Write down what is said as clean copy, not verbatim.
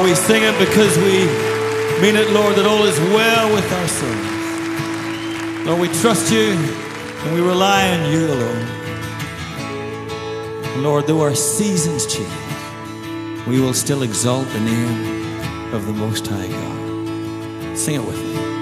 we sing it because we mean it, Lord, that all is well with our souls. Lord, we trust you and we rely on you alone. Lord, though our seasons change, we will still exalt the name of the Most High God. Sing it with me.